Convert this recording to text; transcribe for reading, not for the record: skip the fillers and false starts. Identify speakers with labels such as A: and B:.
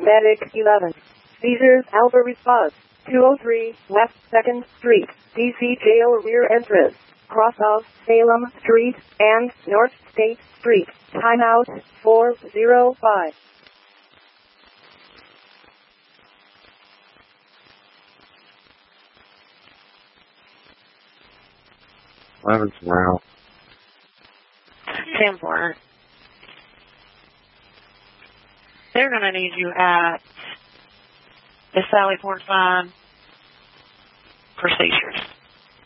A: Medic 11. Seizures Alpha response. 203 West 2nd Street, DC Jail rear entrance. Cross of Salem Street and North State Street. Timeout 405.
B: Eleven's round.
C: 10-4. They're going to need you at the Sally Port 5 for seizures.